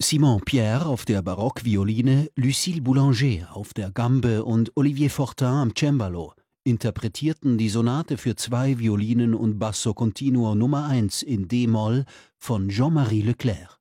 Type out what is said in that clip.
Simon Pierre auf der Barockvioline, Lucille Boulanger auf der Gambe und Olivier Fortin am Cembalo interpretierten die Sonate für 2 Violinen und Basso Continuo Nummer 1 in d-Moll von Jean-Marie Leclerc.